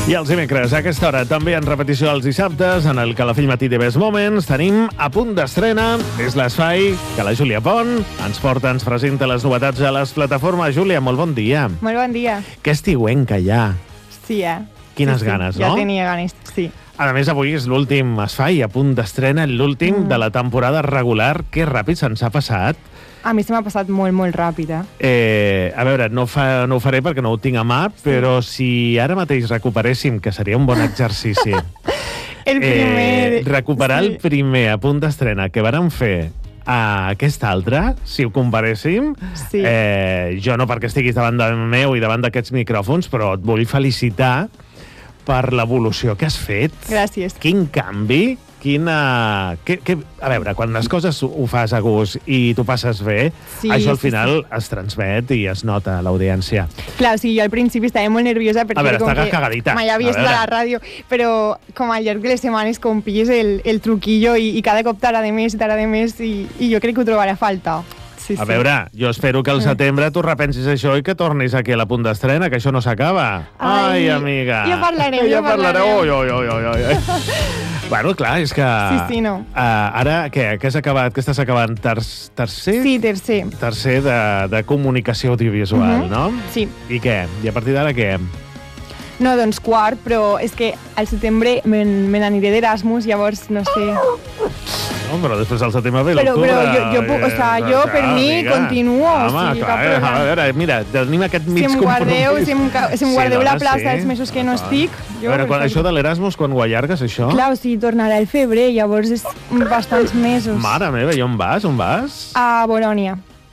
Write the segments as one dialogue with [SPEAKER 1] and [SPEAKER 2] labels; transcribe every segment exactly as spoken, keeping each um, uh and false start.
[SPEAKER 1] I els dimecres, a aquesta hora, també en repetició els dissabtes, en el Calafell Matí de Best Moments, tenim a punt d'estrena, és l'Espai, que la Júlia Pont ens porta, ens presenta les novetats a les plataformes. Júlia, molt bon dia.
[SPEAKER 2] Molt bon dia.
[SPEAKER 1] Que estiuenca ja.
[SPEAKER 2] Sí, eh?
[SPEAKER 1] Quines
[SPEAKER 2] sí, sí.
[SPEAKER 1] ganes,
[SPEAKER 2] ja
[SPEAKER 1] no?
[SPEAKER 2] Ja tenia ganes, sí.
[SPEAKER 1] A més, avui és l'últim Espai, a punt d'estrena, l'últim mm. de la temporada regular. Que ràpid se'ns ha passat.
[SPEAKER 2] A mi se m'ha passat molt, molt ràpid, eh?
[SPEAKER 1] eh a veure, no, fa, no ho faré perquè no ho tinc a mà, sí. Però si ara mateix recuperéssim, que seria un bon exercici,
[SPEAKER 2] el primer...
[SPEAKER 1] Eh, recuperar sí. el primer a punt d'estrena que vàrem fer a aquest altre, si ho comparéssim,
[SPEAKER 2] sí.
[SPEAKER 1] eh, jo no perquè estiguis davant del meu i davant d'aquests micròfons, però et vull felicitar per l'evolució que has fet.
[SPEAKER 2] Gràcies.
[SPEAKER 1] Quin canvi, quina... Que, que... A veure, quan les coses ho fas a gust i tu passes bé, sí, això al final sí, sí. es transmet i es nota a l'audiència.
[SPEAKER 2] Clar, o sigui, jo al principi estava molt nerviosa perquè...
[SPEAKER 1] A veure, està cagadita.
[SPEAKER 2] Mai havia estat a la ràdio, però com al llarg de les setmanes com pilles el, el truquillo i, i cada cop t'agrada més i t'agrada més i, i jo crec que ho trobaré a falta. Sí,
[SPEAKER 1] a
[SPEAKER 2] sí.
[SPEAKER 1] veure, jo espero que al setembre tu repensis això i que tornis aquí a la punt d'estrena, que això no s'acaba. Ai, Ai, amiga.
[SPEAKER 2] Ja parlareu,
[SPEAKER 1] ja
[SPEAKER 2] ja parlareu.
[SPEAKER 1] Oi, oi, oi, oi, oi. Bueno, clar, és que...
[SPEAKER 2] Sí, sí, no.
[SPEAKER 1] Uh, ara, què? Què has acabat? Què estàs acabant? Ter tercer?
[SPEAKER 2] Sí, tercer.
[SPEAKER 1] Tercer de, de comunicació audiovisual, uh-huh. no?
[SPEAKER 2] Sí.
[SPEAKER 1] I què? I a partir d'ara què?
[SPEAKER 2] No, doncs quart, però és que al setembre me n'aniré d'Erasmus, llavors no sé...
[SPEAKER 1] No, però després del setembre ve
[SPEAKER 2] l'octubre... Però, però jo, jo, puc, o sea, jo
[SPEAKER 1] clar,
[SPEAKER 2] per mi
[SPEAKER 1] amiga.
[SPEAKER 2] continuo.
[SPEAKER 1] Home,
[SPEAKER 2] o sigui,
[SPEAKER 1] clar, a veure, mira, tenim aquest mig
[SPEAKER 2] si em guardeu, compromís. Si em, si em guardeu sí, la plaça sí. els mesos que no clar. estic... Jo,
[SPEAKER 1] a veure, quan, això de l'Erasmus, quan ho allargues, això?
[SPEAKER 2] Clar, o sigui, tornarà al febrer, llavors és bastants mesos.
[SPEAKER 1] Mare meva, i on vas? On vas?
[SPEAKER 2] A Bolònia.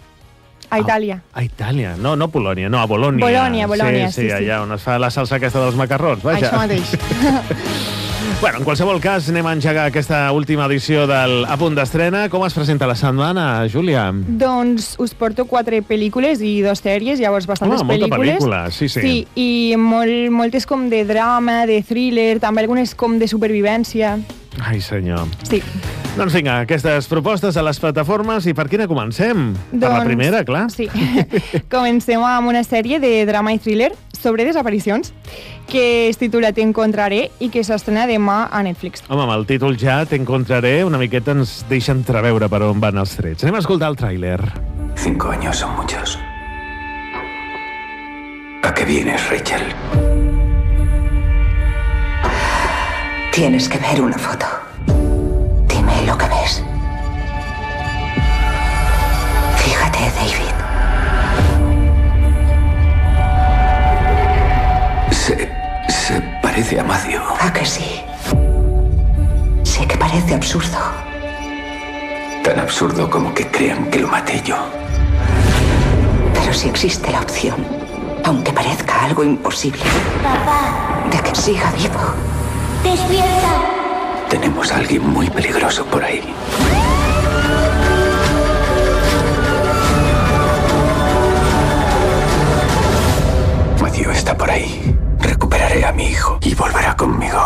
[SPEAKER 2] A Itàlia.
[SPEAKER 1] A, a Itàlia, no, no Polònia, no, a Bolònia.
[SPEAKER 2] Bolònia, Bolònia,
[SPEAKER 1] sí. Sí,
[SPEAKER 2] sí,
[SPEAKER 1] allà
[SPEAKER 2] sí.
[SPEAKER 1] on es fa la salsa aquesta dels macarrons, vaja.
[SPEAKER 2] Això mateix.
[SPEAKER 1] Bueno, en qualsevol cas, anem a engegar aquesta última edició del A Punt d'Estrena. Com es presenta la setmana, Júlia?
[SPEAKER 2] Doncs us porto quatre pel·lícules i dos sèries, llavors bastantes
[SPEAKER 1] oh, molta
[SPEAKER 2] pel·lícules.
[SPEAKER 1] pel·lícula, sí, sí.
[SPEAKER 2] Sí, i molt, moltes com de drama, de thriller, també algunes com de supervivència.
[SPEAKER 1] Ai, senyor.
[SPEAKER 2] Sí.
[SPEAKER 1] Doncs vinga, aquestes propostes a les plataformes, i per quina comencem?
[SPEAKER 2] Doncs,
[SPEAKER 1] per la primera, clar.
[SPEAKER 2] Sí. Comencem amb una sèrie de drama i thriller sobre desaparicions, que es titula Te encontraré i que s'estrena demà a Netflix.
[SPEAKER 1] Home, amb el títol ja, Te encontraré, una miqueta ens deixa entreveure per on van els trets. Anem a escoltar el tràiler.
[SPEAKER 3] Cinco años son muchos. ¿A qué vienes, Rachel?
[SPEAKER 4] Tienes que ver una foto. Dime lo que ves. Fíjate, David.
[SPEAKER 3] Se... se parece a Matthew.
[SPEAKER 4] ¿A que sí? Sé que parece absurdo.
[SPEAKER 3] Tan absurdo como que crean que lo maté yo.
[SPEAKER 4] Pero si existe la opción, aunque parezca algo imposible,
[SPEAKER 5] Papá,
[SPEAKER 4] de que siga vivo.
[SPEAKER 5] ¡Despierta!
[SPEAKER 3] Tenemos a alguien muy peligroso por ahí. Matthew está por ahí. Recuperaré a mi hijo y volverá conmigo.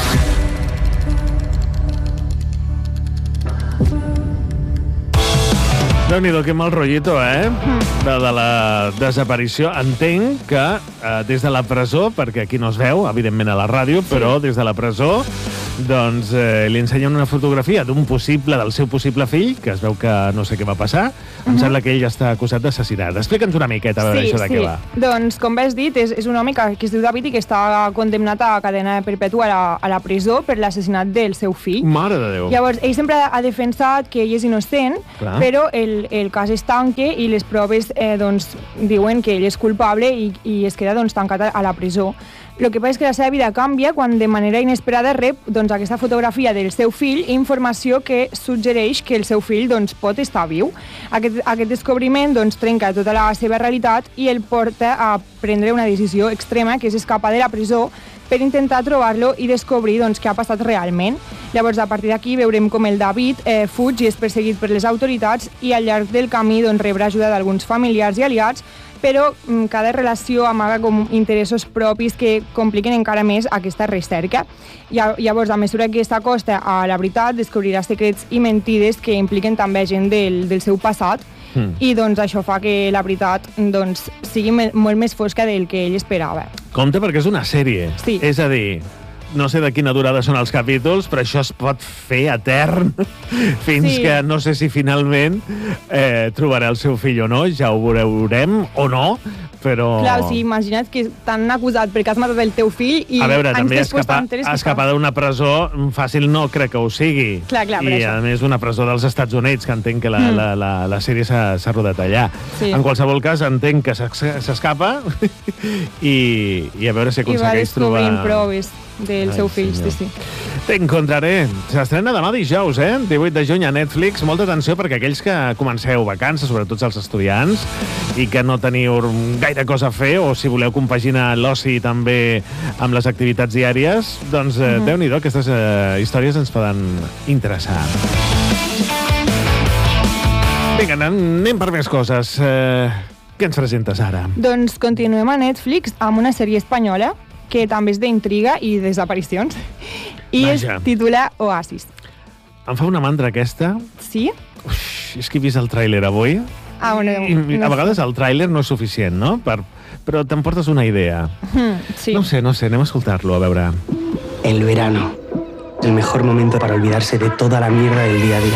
[SPEAKER 1] Déu-n'hi-do, que mal rotllito, eh? De, de la desaparició. Entenc que eh, des de la presó, perquè aquí no es veu, evidentment a la ràdio, però des de la presó doncs eh, li ensenyen una fotografia d'un possible, del seu possible fill, que es veu que no sé què va passar. Em uh -huh. sembla que ell està acusat d'assassinat. Explica'ns una miqueta a veure
[SPEAKER 2] sí,
[SPEAKER 1] això de
[SPEAKER 2] sí.
[SPEAKER 1] què va.
[SPEAKER 2] Doncs, com has dit, és, és un home que, que es diu David i que està condemnat a cadena perpètua a la, a la presó per l'assassinat del seu fill.
[SPEAKER 1] Mare de Déu.
[SPEAKER 2] Llavors, ell sempre ha defensat que ell és innocent,
[SPEAKER 1] clar,
[SPEAKER 2] però el, el cas es tanca i les proves eh, doncs, diuen que ell és culpable i, i es queda doncs, tancat a, a la presó. El que passa és que la seva vida canvia quan de manera inesperada rep doncs, aquesta fotografia del seu fill i informació que suggereix que el seu fill doncs, pot estar viu. Aquest, aquest descobriment doncs, trenca tota la seva realitat i el porta a prendre una decisió extrema, que és escapar de la presó per intentar trobar-lo i descobrir doncs, què ha passat realment. Llavors, a partir d'aquí, veurem com el David eh, fuig i és perseguit per les autoritats i al llarg del camí doncs, rebrà ajuda d'alguns familiars i aliats, però mm, cada relació amaga com interessos propis que compliquen encara més aquesta recerca. Llavors, a mesura que s'acosta a la veritat, descobrirà secrets i mentides que impliquen també gent del, del seu passat mm. i doncs això fa que la veritat doncs, sigui molt més fosca del que ell esperava.
[SPEAKER 1] Compte perquè és una sèrie.
[SPEAKER 2] Sí.
[SPEAKER 1] És a dir, no sé de quina durada són els capítols, però això es pot fer etern fins sí. que no sé si finalment eh, trobarà el seu fill o no, ja ho veurem o no, però...
[SPEAKER 2] Clar, o sigui, imagina't que t'han acusat perquè has matat el teu fill i
[SPEAKER 1] a veure,
[SPEAKER 2] anys
[SPEAKER 1] també
[SPEAKER 2] després
[SPEAKER 1] escapar,
[SPEAKER 2] t'enteres que
[SPEAKER 1] escapar d'una presó fàcil no crec que ho sigui.
[SPEAKER 2] Clar, clar,
[SPEAKER 1] I a més una presó dels Estats Units, que entenc que la, mm. la, la, la sèrie s'ha rodat allà.
[SPEAKER 2] Sí.
[SPEAKER 1] En qualsevol cas, entenc que s'escapa i, i a veure si aconsegueix trobar...
[SPEAKER 2] I va descobrint proves del
[SPEAKER 1] Ai,
[SPEAKER 2] seu fill, sí, sí.
[SPEAKER 1] T'encontraré. S'estrena demà dijous, eh? divuit de juny a Netflix. Molta atenció perquè aquells que comenceu vacances, sobretot els estudiants, i que no teniu gaire cosa a fer, o si voleu compaginar l'oci també amb les activitats diàries, doncs eh, mm-hmm. Déu-n'hi-do, aquestes eh, històries ens poden interessar. Vinga, anem per més coses. Eh, què ens presentes ara?
[SPEAKER 2] Doncs continuem a Netflix amb una sèrie espanyola que també és d'intriga i desaparicions, i
[SPEAKER 1] Vaja.
[SPEAKER 2] es titula Oasis.
[SPEAKER 1] Em fa una mandra aquesta.
[SPEAKER 2] Sí?
[SPEAKER 1] Uf, és que he vist el tràiler avui.
[SPEAKER 2] Ah, bueno,
[SPEAKER 1] I,
[SPEAKER 2] no
[SPEAKER 1] a vegades el tràiler no és suficient, no? Per, però t'emportes una idea.
[SPEAKER 2] Mm, sí.
[SPEAKER 1] No sé, no sé, anem a escoltar-lo, a veure.
[SPEAKER 6] El verano. El mejor momento para olvidarse de toda la mierda del día a día.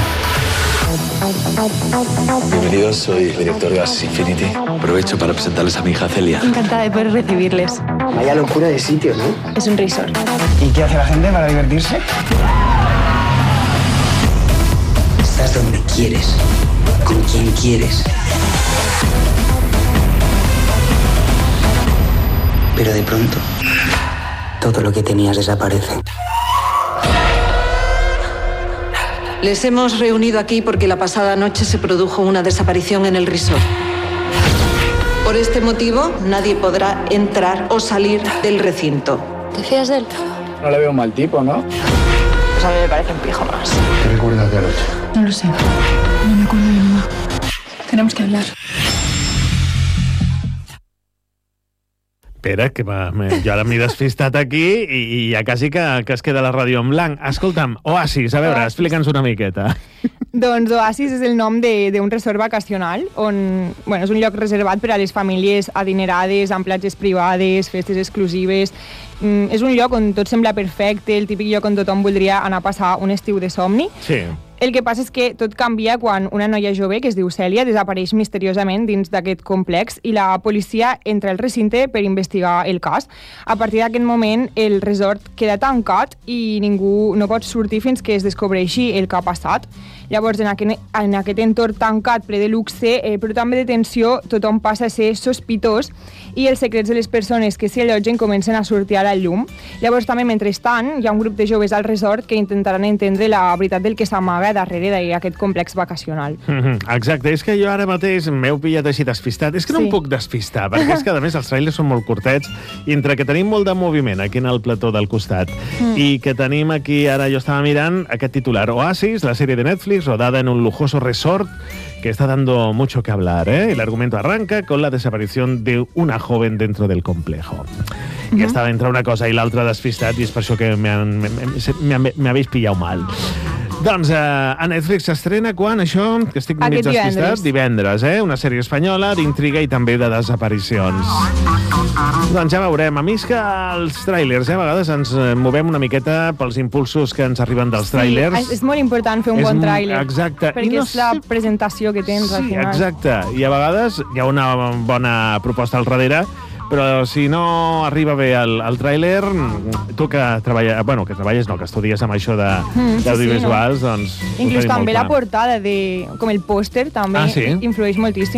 [SPEAKER 7] Bienvenidos, soy el director de Oasis Infinity. Aprovecho para presentarles a mi hija Celia.
[SPEAKER 8] Encantada de poder recibirles.
[SPEAKER 6] Vaya locura de sitios, ¿no?
[SPEAKER 8] Es un resort.
[SPEAKER 6] ¿Y qué hace la gente para divertirse? Estás donde quieres, con quien quieres. Pero de pronto, todo lo que tenías desaparece.
[SPEAKER 9] Les hemos reunido aquí porque la pasada noche se produjo una desaparición en el resort. Por este motivo, nadie podrá entrar o salir del recinto.
[SPEAKER 8] ¿Te fías de él?
[SPEAKER 6] No le veo un mal tipo, ¿no?
[SPEAKER 8] Pues a mí me parece un pijo más.
[SPEAKER 6] ¿Qué recuerdas de anoche?
[SPEAKER 8] No lo sé. No me acuerdo de nada. Tenemos que hablar.
[SPEAKER 1] Espera, que va, me, jo ara m'he despistat aquí i, i ja quasi que, que es queda la ràdio en blanc. Escolta'm, Oasis, a veure, explica'ns una miqueta.
[SPEAKER 2] Doncs Oasis és el nom d'un resort vacacional, on bueno, és un lloc reservat per a les famílies adinerades, amb platges privades, festes exclusives. Mm, és un lloc on tot sembla perfecte, el típic lloc on tothom voldria anar a passar un estiu de somni.
[SPEAKER 1] Sí.
[SPEAKER 2] El que passa és que tot canvia quan una noia jove, que es diu Cèlia, desapareix misteriosament dins d'aquest complex i la policia entra al recinte per investigar el cas. A partir d'aquest moment, el resort queda tancat i ningú no pot sortir fins que es descobreixi el que ha passat. Llavors, en aquest, en aquest entorn tancat, ple de luxe, eh, però també de tensió, tothom passa a ser sospitós i els secrets de les persones que s'hi allotgen comencen a sortir a la llum. Llavors, també, mentrestant, hi ha un grup de joves al resort que intentaran entendre la veritat del que s'amaga darrere d'aquest complex vacacional.
[SPEAKER 1] Mm-hmm. Exacte, és que jo ara mateix m'heu pillat així despistat. És que no sí. em puc despistar, perquè és que, a més, els trailers són molt curtets i entre que tenim molt de moviment aquí en el plató del costat mm. i que tenim aquí, ara jo estava mirant, aquest titular, Oasis, la sèrie de Netflix, rodada en un lujoso resort que está dando mucho que hablar, ¿eh? El argumento arranca con la desaparición de una joven dentro del complejo. Uh-huh. I estava entre una cosa i l'altra despistat i és per això que m'habéis pillat mal. Doncs eh, a Netflix s'estrena quan, això? Que estic mig despistat? Divendres, eh? Una sèrie espanyola d'intriga i també de desaparicions. Doncs ja veurem. A mi és que els tràilers, eh, a vegades ens movem una miqueta pels impulsos que ens arriben dels tràilers.
[SPEAKER 2] Sí, és molt important fer un
[SPEAKER 1] és
[SPEAKER 2] bon tràiler.
[SPEAKER 1] Exacte.
[SPEAKER 2] Perquè no és la presentació que tens
[SPEAKER 1] sí,
[SPEAKER 2] al final.
[SPEAKER 1] Exacte. I a vegades hi ha una bona proposta al darrere, però si no arriba bé el, el tràiler, tu que treballes, bueno, que treballes no, que estudies amb això de, mm, d'audiovisuals, sí, sí, no? Doncs...
[SPEAKER 2] Inclús també la portada, de, com el pòster, també ah, sí? influeix moltíssim.